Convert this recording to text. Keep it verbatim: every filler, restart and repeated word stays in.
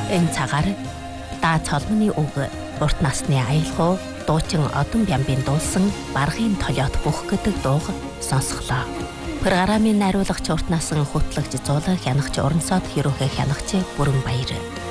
Энэ цагаар даа цолмны үг, урт насны аялал, дуучин Одон Бямбын дуулсан Баргын толиот бүх гэдэг дууг сонсголоо. Программын найруулагч урт насан хөтлөгч Зулаа хянагч Урансод Хэрүүхэ хянагч Бүрэн Баяр.